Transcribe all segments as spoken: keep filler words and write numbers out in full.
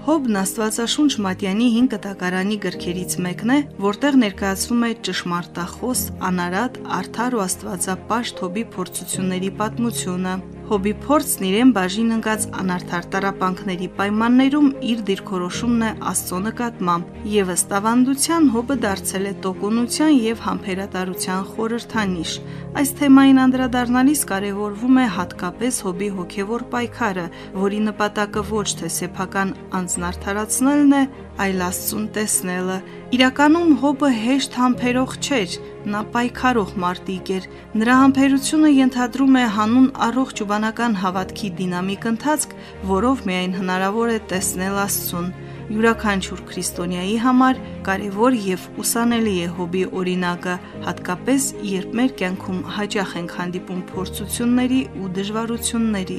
Հոբն Աստվածաշունչ Մատյանի հին կտակարանի գրքերից մեկն է, որտեղ ներկայացվում է ճշմարտախոս, անարատ, արդար ու աստվածապաշտ Հոբի փորձությունների պատմությունը։ Հոբի փորձն իրեն բաժին ընկած անարդար տառապանքների պայմաններում իր դիրքորոշումն է Աստծո նկատմամբ, եւ ըստ ավանդության Հոբը դարձել է տոկունության եւ համբերատարության խորհրդանիշ։ Այս թեմային անդրադառնալիս կարևորվում է հատկապես Հոբի հոգեվոր պայքարը, որի նպատակը ոչ թե սեփական անձն արդարացնելն է, այլ Աստծուն տեսնելը։ Իրականում Հոբը հեշտ համբերող չէր, նա պայքարող մարտիկ էր։ Նրա համբերությունը ենթադրում է հանուն առողջ ու բանական հավատքի դինամիկ ընթացք, որով միայն հնարավոր է տեսնել Աստծուն։ Յուրաքանչյուր քրիստոնյայի համար կարևոր եւ ուսանելի է Հոբի օրինակը, հատկապես երբ մեր կյանքում հաճախ ենք հանդիպում փորձությունների ու դժվարությունների։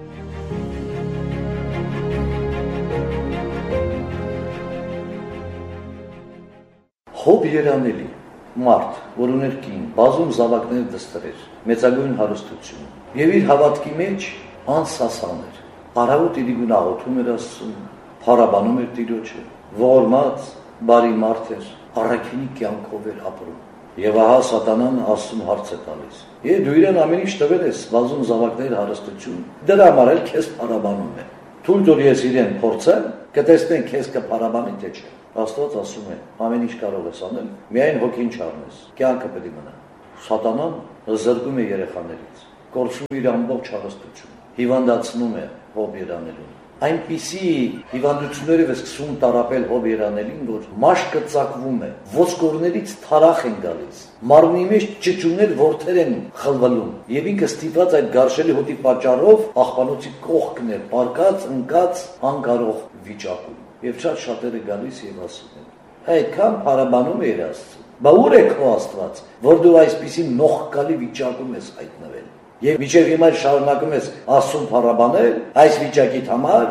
Հոբ երանելի մարդ, որ ուներ կին, բազում զավակներ դստեր, մեծագույն հարստություն, եւ իր հավատքի մեջ անսասան էր։ Առավոտ իրիկուն աղոթում էր Աստծուն, փառաբանում էր Տիրոջը, ողորմած, բարի մարդ էր, առաքինի կյանքով էր ապրում։ Եվ ահա Սատանան Աստծուն հարց է տալիս. «Է դու իրեն ամեն ինչ տվել ես, բազում զավակներ հարստություն, դրա համար էլ քեզ փառաբանում է։ Թույլ տուր ես իրեն փորձեմ, կտեսնենք քեզ կփառաբանի թե չէ»։ Աստված ասում է. ամեն ինչ կարող ես անել, միայն հոգին չառնես, կյանքը պետք է մնա։ Սատանան զրկում է երեխաներից, կորցնում իր ամբողջ հարստությունը, հիվանդացնում է Հոբ երանելուն։ Այնպիսի հիվանդություններով է սկսում տառապել Հոբ երանելին, որ մաշկը ծակվում է, ոսկորներից թարախ են գալիս, մարմնի մեջ ճճուներ որդեր են խլվելում, եւ ինքը ստիպված այդ գարշելի հոտի պատճառով աղբանոցի կողքն է պարկած, ընկած, անկարող վիճակում։ Եվ շատ շատերը գալիս եւ ասում են. «Այդքան փառաբանում է Աստծուն, բա ուր է քո Աստված, որ դու այսպիսի նողկալի վիճակում ես հայտնվել»։ Եվ մինչև հիմա շարունակում ես Աստծուն փառաբանել այս վիճակիդ համար։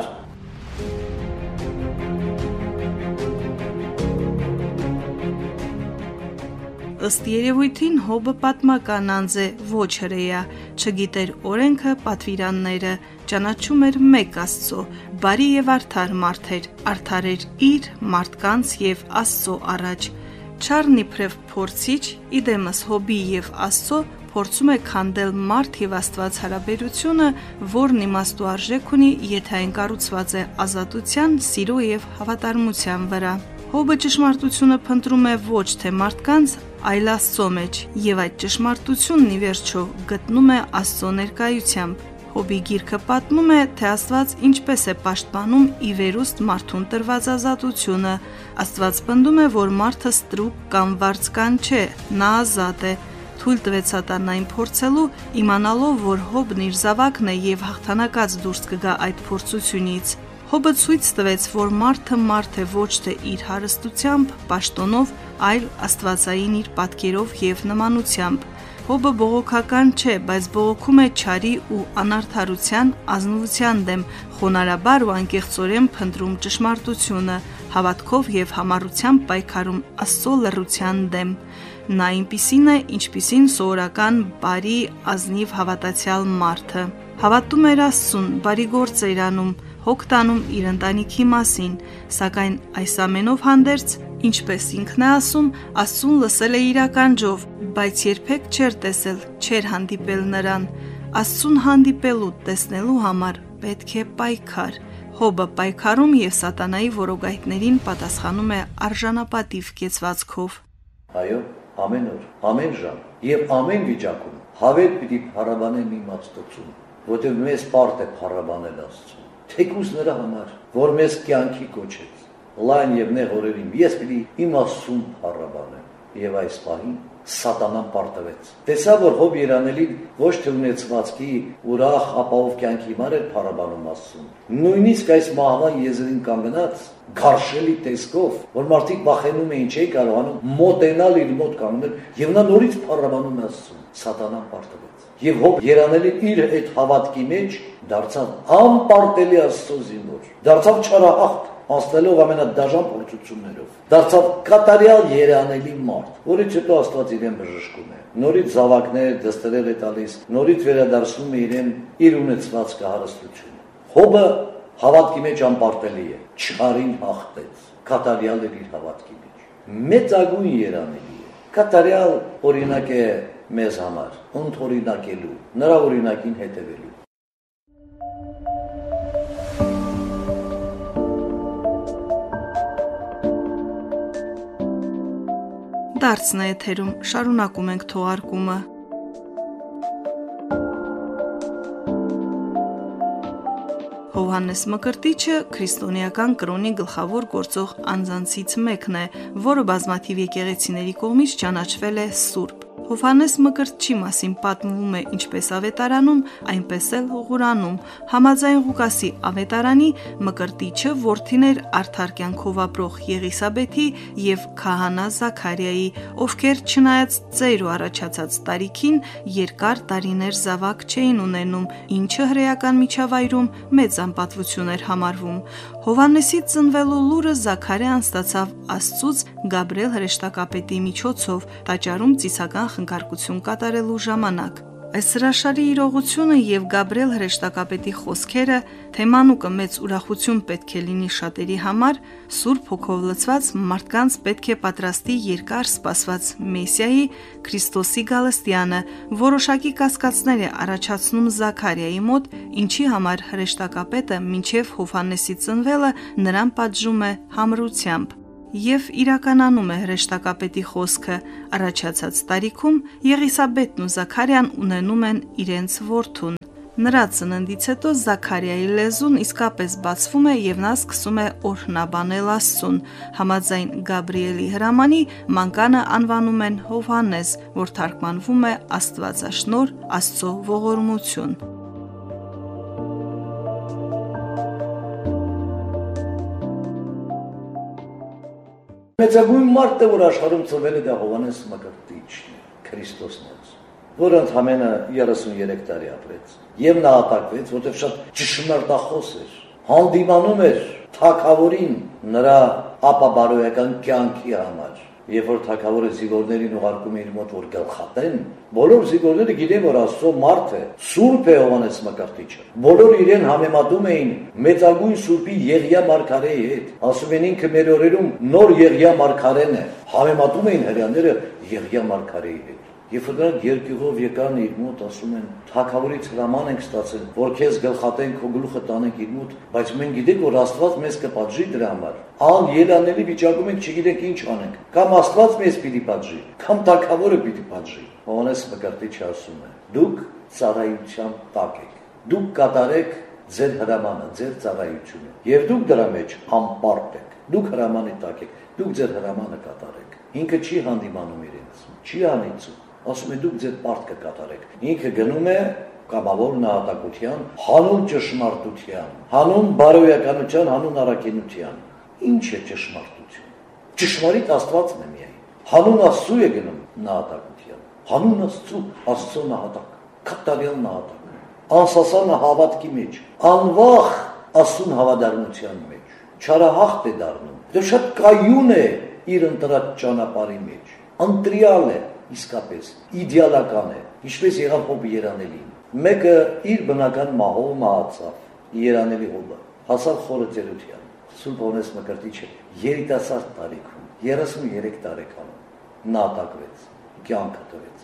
Ըստ երևույթին Հոբը պատմական անձ է, ոչ հրեա, չգիտեր օրենքը, պատվիրանները, ճանաչում էր մեկ Աստծո, բարի եւ արդար մարդ էր, արդար էր իր, մարդկանց եւ Աստծո առաջ։ Չարն իբրև փորձիչ, իդեմս Հոբի եւ Աստծո փորձում է քանդել մարդ եւ Աստված հարաբերությունը, որն իմաստու արժեք ունի, եթե այն կառուցված է ազատության, սիրո եւ հավատարմության վրա։ Հոբը ճշմարտությունը փնտրում է ոչ թե մարդկանց, այլ Աստծո մեջ, եւ այդ ճշմարտությունն ի վերջո գտնում է Աստծո ներկայությամբ։ Հոբի գիրքը պատմում է, թե Աստված ինչպես է պաշտպանում ի վերուստ մարդուն տրված ազատությունը։ Աստված պնդում է, որ մարդը ստրուկ կամ վարձկան չէ, նա ազատ է։ Թույլ տվեց Սատանային փորձելու, իմանալով, որ Հոբն իր զավակն է եւ հաղթանակած դուրս կգա այդ փորձությունից։ Հոբը ցույց տվեց, որ մարդը մարդ է ոչ թե իր հարստությամբ, պաշտոնով, այլ աստվածային իր պատկերով եւ նմանությամբ։ Հոբը բողոքական չէ, բայց բողոքում է չարի ու անարդարության, ազնվության դեմ, խոնարհաբար ու անկեղծորեն փնտրում ճշմարտությունը, հավատքով եւ համառությամբ պայքարում Աստծո լռության դեմ։ Նա այնպիսին է, ինչպիսին սովորական բարի, ազնիվ հավատացյալ մարդը։ Հավատում էր Աստծուն, բարի գործեր անում, հոգ տանում իր ընտանիքի մասին, սակայն այս ամենով հանդերձ, ինչպես ինքն է ասում, Աստծուն լսել է իր ականջով, բայց երբեք չէր տեսել, չէր հանդիպել նրան։ Աստծուն հանդիպելու, տեսնելու համար պետք է պայքար։ Հոբը պայքարում եւ Սատանայի որոգայթներին պատասխանում է արժանապատիվ կեցվածքով։ Այո, ամեն օր, ամեն ժամ եւ ամեն վիճակում հավետ պիտի փառաբանեմ իմ Աստծուն, որտեղ մեզ պարտ է փառաբանել Աստծուն։ Թեկուզ նրա համար, որ մեզ կյանքի կոչեց, լայն եւ նեղ օրերին ես պիտի իմ Աստծուն փառաբանեմ։ Եվ այս պահին Սատանան պարտվեց։ Տեսա, որ Հոբ երանելին ոչ թե ունեցվածքի ուրախ ապահով կյանքի համար էր փառաբանում Աստծուն։ Նույնիսկ այս մահվան եզերին կանգնած գարշելի տեսքով, որ մարդիկ վախենում էին, չէի կարողանում մոտենալ իր մոտ կանգնել, եւ նա նորից փառաբանում է Աստծուն։ Սատանան պարտվեց։ Եվ Հոբ երանելին իր այդ հավատքի մեջ դարձավ անպարտելի Աստծո զինվոր։ Դարձավ չարահաղթ, անցնելով ամենադաժան փորձություններով։ Դարձավ կատարյալ երանելի մարդ, որից հետո Աստված իրեն բժշկում է։ Նորից զավակներ, դստերեր է տալիս, նորից վերադարձնում է իրեն իր ունեցված կհարստությունը։ Հոբը Հավատքի մեջ անպարտելի է, չարին հաղթեց, կատարյալ էր իր հավատքի մեջ։ Մեծագույն երանելի է, կատարյալ օրինակ է մեզ համար, ընդօրինակելու, նրա օրինակին հետևելու։ Դարձն է եթերում, շարունակում ենք թողարկումը։ Հովհաննես Մկրտիչը քրիստոնեական կրոնի գլխավոր գործող անձանցից մեկն է, որը բազմաթիվ եկեղեցիների կողմից ճանաչվել է սուրբ։ Հովհաննես Մկրտչի մասին պատմվում է ինչպես Ավետարանում, այնպես էլ Ղուրանում։ Համաձայն Ղուկասի Ավետարանի Մկրտիչը որդին էր արդար կյանքով ապրող Եղիսաբեթի եւ քահանա Զաքարիայի, ովքեր չնայած ծեր ու առաջացած տարիքին երկար տարիներ զավակ չէին ունենում, ինչը հրեական միջավայրում մեծ անպատվություն էր համարվում։ Հովհաննեսի ծնվելու լուրը Զաքարիան ստացավ Աստծուց Գաբրիել հրեշտակապետի միջոցով, տաճարում ծիսական խնգարկություն կատարելու ժամանակ։ Այս հրաշալի իրողությունը եւ Գաբրիել հրեշտակապետի խոսքերը, թե մանուկը մեծ ուրախություն պետք է լինի շատերի համար, Սուրբ Հոգով լցված մարդկանց պետք է պատրաստի երկար սպասված Մեսիայի Քրիստոսի գալստյանը, որոշակի կասկածներ է առաջացնում Զաքարիայի մոտ, ինչի համար հրեշտակապետը մինչև Հովհաննեսի ծնվելը նրան պատժում է համրությամբ։ Եվ իրականանում է հրեշտակապետի խոսքը, առաջացած տարիքում Եղիսաբեթն ու Զաքարիան ունենում են իրենց որդուն։ Նրա ծննդից հետո Զաքարիայի լեզուն իսկապես բացվում է եւ նա սկսում է օրհնաբանել Աստծուն։ Համաձայն Գաբրիելի հրամանի մանկանը անվանում են Հովհաննես, որ թարգմանվում է Աստվածաշնորհ, Աստծո ողորմություն։ Մեծագույն մարդը, որ աշխարհում ծնվել է, դա Հովհաննես Մկրտիչն է, Քրիստոսն է, որը ընդամենը երեսուններեք տարի ապրեց եւ նահատակվեց, որտեղ շատ ճշմարտախոս էր, հանդիմանում էր թագավորին նրա ապաբարոյական կյանքի համար։ Երբ որ թագավորը զինվորներին ուղարկում է իր մոտ, որ գլխատեն, բոլոր զինվորները գիտեն, որ Աստծո մարդ է, սուրբ է Հովհաննես Մկրտիչը։ Բոլորը իրեն համեմատում էին մեծագույն սուրբի Եղիա մարգարեի հետ, ասում են ինքը մեր օրերում նոր Եղիա մարգարեն է, համեմատում էին հрьяաները Եղիա մարգարեի հետ։ Երբ որ նրանք երկյուղով եկան իր մոտ, ասում են, թագավորից հրաման ենք ստացել, որ քեզ գլխատենք, քո գլուխը տանենք իր մոտ, բայց մենք գիտենք, որ Աստված մեզ կպատժի դրա համար։ Ան ելանելի վիճակում ենք, չգիտենք ինչ անենք։ Կամ Աստված մեզ պիտի պատժի, կամ թագավորը պիտի պատժի։ Հովհաննես Մկրտիչը ասում է. դուք ծառայության տակ եք։ Դուք կատարեք ձեր հրամանը, ձեր ծառայությունը, եւ դուք դրա մեջ անպարտ եք։ Դուք հրամանի տակ եք, դուք ձեր հրամանը կատարեք։ Ինքը չի հանդիմանում իրենց, չի անիծում, ասում է դուք ձեր պարտ կկատարեք։ Ինքը գնում է կամավոր նահատակության, հանուն ճշմարտության, հանուն բարոյականության, հանուն առաքինության։ Ինչ է ճշմարտություն։ Ճշմարիտ Աստվածն է միայն։ Հանուն Աստծու է գնում նահատակության։ Հանուն Աստծու, Աստծո նահատակ, կատարյալ նահատակ։ Անսասանը հավատքի մեջ, անվախ Աստծուն հավատարմության մեջ, չարահաղթ է դառնում։ Դա շատ կայուն է իր ընտրած ճանապարհի մեջ, ընտրյալ է, իսկապես իդեալական է, ինչպես եղավ Հոբ երանելին։ Մեկը իր բնական մահով մահացավ, երանելի Հոբը, հասավ խորը ծերության։ Սուրբ Հովհաննես Մկրտիչը երիտասարդ տարիքում, երեսուներեք տարեկանում նահատակվեց, կյանքը տվեց։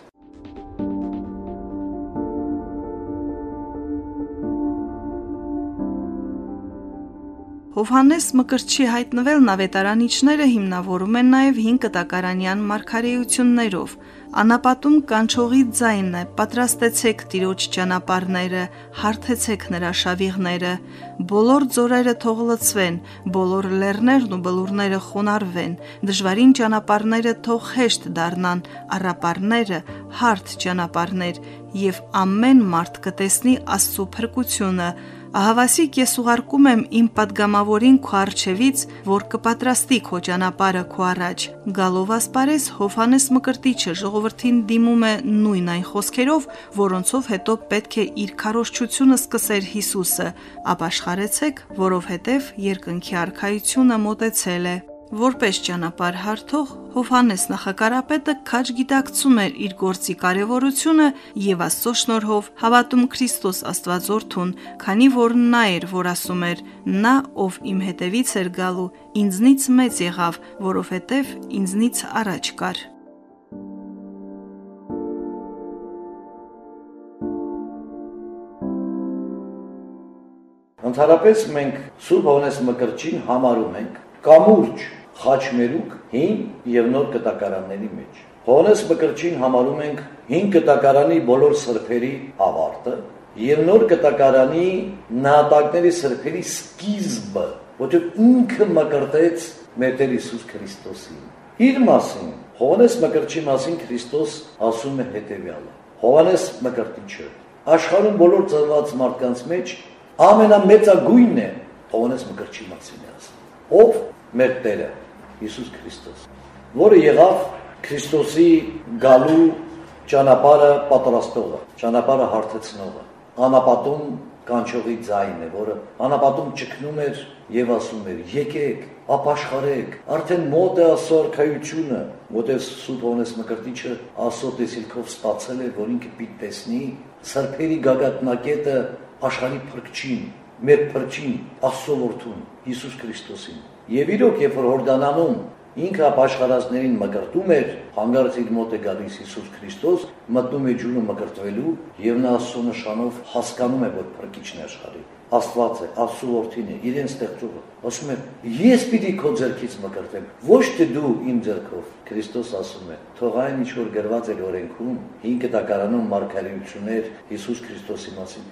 Հովհաննես Մկրտչի հայտնվելն ավետարանիչները հիմնավորում են նաև հին կտակարանյան մարգարեություններով։ Անապատում կանչողի ձայնն է. «Պատրաստեցեք Տիրոջ ճանապարհները, հարթեցեք նրա շավիղները, բոլոր ձորերը թող լցվեն, բոլոր լեռներն ու բլուրները խոնարհվեն, դժվարին ճանապարհները թող հեշտ դառնան, առապարները հարթ ճանապարհներ, եւ ամեն մարդ կտեսնի Աստծո փրկությունը։ Ահավասիկ ես ուղարկում եմ իմ պատգամավորին քո առջևից, որ կպատրաստի քո ճանապարհը քո առաջ»։ Գալով ասպարեզ Հովհաննես Մկրտիչը ժողովրդին դիմում է նույն այն խոսքերով, որոնցով հետո պետք է իր քարոզչությունը սկսեր Հիսուսը. «Ապաշխարեցեք, որովհետև երկնքի արքայությունը մոտեցել է»։ Որպես ճանապարհ հարթող Հովհաննես նախակարապետը քաջ գիտակցում էր իր գործի կարևորությունը եւ Աստծո շնորհով հավատում Քրիստոս Աստվածորդուն, քանի որ նա էր, որ ասում էր. «Նա, ով իմ հետևից էր գալու, ինձնից մեծ եղավ, որովհետև ինձնից առաջ կար»։ Ընդհանրապես մենք Սուրբ Հովհաննես Մկրտչին համարում ենք կամուրջ խաչմերուկ հին եւ նոր կտակարանների մեջ։ Հովհաննես Մկրտչին համարում ենք հին կտակարանի բոլոր սրբերի ավարտը եւ նոր կտակարանի նահատակների սրբերի սկիզբը, որտեղ ինքը մկրտեց մեր Տեր Հիսուս Քրիստոսին։ Իր մասին, Հովհաննես Մկրտչի մասին Քրիստոս ասում է հետեւյալը. Հովհաննես Մկրտիչը աշխարհում բոլոր ծնված մարդկանց մեջ ամենամեծագույնն է Հովհաննես Մկրտչի մասին է ասում, ով մեր Տերը Հիսուս Քրիստոս, որը եղավ Քրիստոսի գալու ճանապարհը պատրաստողը, ճանապարհը հարթեցնողը, անապատում կանչողի ձայնը, որը անապատում ճգնում էր եւ ասում էր. «Եկեք, ապաշխարեք, արդեն մոտ է Աստծո արքայությունը», որտեղ Սուրբ Հովհաննես Մկրտիչը Աստծո տեսիլքով ստացել էր, որ ինքը պիտի տեսնի սրբերի գագաթնակետը աշխարհի փրկչին, մեր փրկչին, Աստծո որդուն, Հիսուս Քրիստոսին։ Եվ իրոք, երբ որ Հորդանանում ինքը ապաշխարածներին մկրտում էր, հանգարց իր մոտ է գալիս Հիսուս Քրիստոս, մտնում է ջուրը մկրտվելու եւ նա Աստծո նշանով հասկանում է, որ փրկիչն է աշխարհի, Աստված է, Աստծո որդին է, իրեն ստեղծողը։ Ասում է. «Ես պիտի քո ձեռքից մկրտեմ, ոչ թե դու իմ ձեռքով»։ Քրիստոս ասում է. «Թող այն, ինչ որ գրված է օրենքում, հին կտակարանում մարգարեություններ Հիսուս Քրիստոսի մասին,